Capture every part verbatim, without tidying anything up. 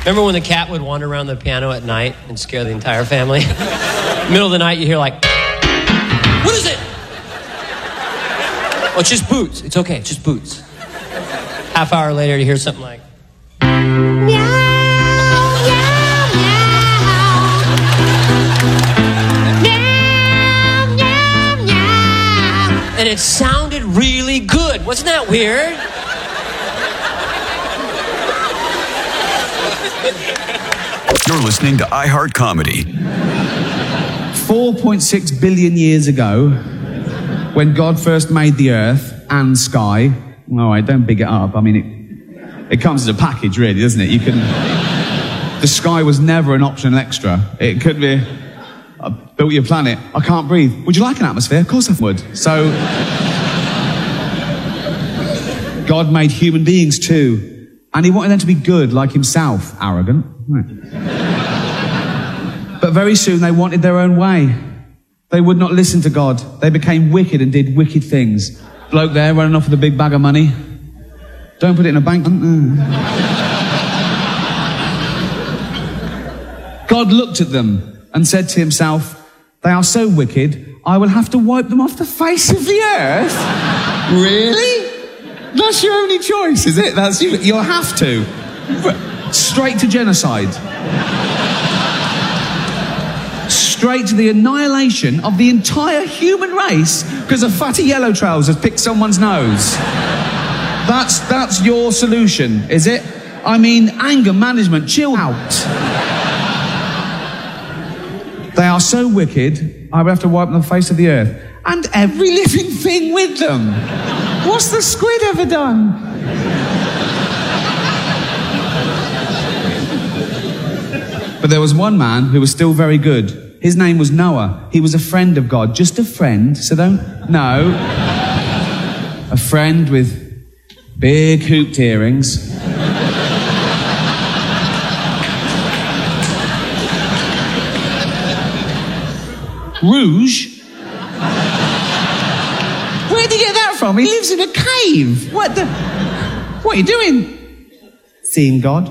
Remember when the cat would wander around the piano at night and scare the entire family? Middle of the night, you hear like, what is it? Oh, it's just Boots. It's okay, it's just Boots. Half hour later, you hear something like, and it sounded really good. Wasn't that weird? You're listening to iHeart Comedy. four point six billion years ago, when God first made the earth and sky, all right, don't big it up. I mean, it, it comes as a package, really, doesn't it? You can. The sky was never an optional extra. It could be, I built your planet, I can't breathe. Would you like an atmosphere? Of course I would. So, God made human beings too. And he wanted them to be good like himself. Arrogant. But very soon they wanted their own way. They would not listen to God. They became wicked and did wicked things. Bloke there running off with a big bag of money. Don't put it in a bank. God looked at them and said to himself, they are so wicked, I will have to wipe them off the face of the earth. Really? That's your only choice, is it? That's you. You'll have to. Straight to genocide. Straight to the annihilation of the entire human race because a fatty yellow trousers picked someone's nose. That's, that's your solution, is it? I mean, anger management, chill out. They are so wicked, I will have to wipe them off the face of the earth. And every living thing with them. What's the squid ever done? But there was one man who was still very good. His name was Noah. He was a friend of God. Just a friend, so don't... No. A friend with big hooped earrings. Rouge? Where'd you get that from? He lives in a cave. What the... What are you doing? Seeing God.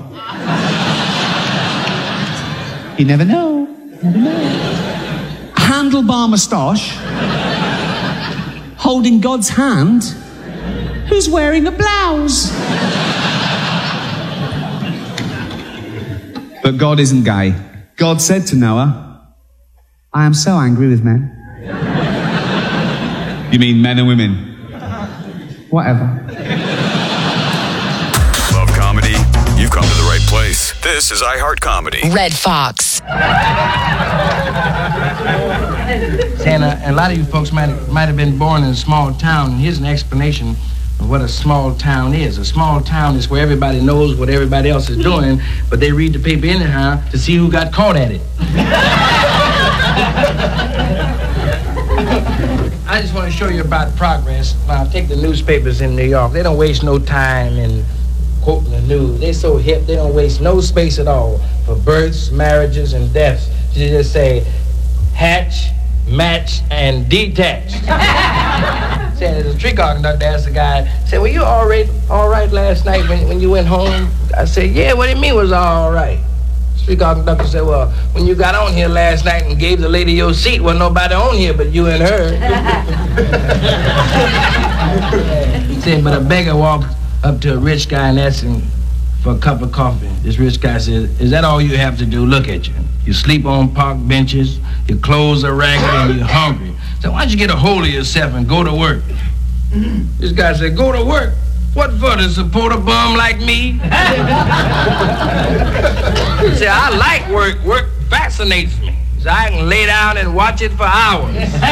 You never know. Never know. Handlebar moustache. Holding God's hand. Who's wearing a blouse? But God isn't gay. God said to Noah, I am so angry with men. You mean men and women? Whatever. Love comedy? You've come to the right place. This is iHeart Comedy. Red Fox. Saying a, a lot of you folks might might have been born in a small town, and here's an explanation of what a small town is. A small town is where everybody knows what everybody else is doing, but they read the paper anyhow to see who got caught at it. I just want to show you about progress. Now, take the newspapers in New York. They don't waste no time in quoting the news. They're so hip, they don't waste no space at all for births, marriages, and deaths. They just say, hatch, match, and detach. Saying there's a streetcar conductor asked the guy, said, well, you all right, all right last night when, when you went home? I said, yeah, what do you mean was all right? Streetcar conductor said, well, when you got on here last night and gave the lady your seat, wasn't nobody on here but you and her. He said, but a beggar walked up to a rich guy and asked him for a cup of coffee. This rich guy said, is that all you have to do? Look at you. You sleep on park benches, your clothes are ragged, and you're hungry. So why don't you get a hold of yourself and go to work? This guy said, go to work? What for, to support a bum like me? He said, I like work. Work fascinates me. So I can lay down and watch it for hours.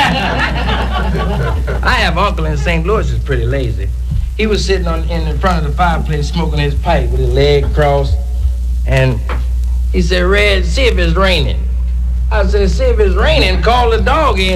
I have an uncle in Saint Louis who's pretty lazy. He was sitting on in the front of the fireplace smoking his pipe with his leg crossed. And he said, Red, see if it's raining. I said, see if it's raining, call the dog in.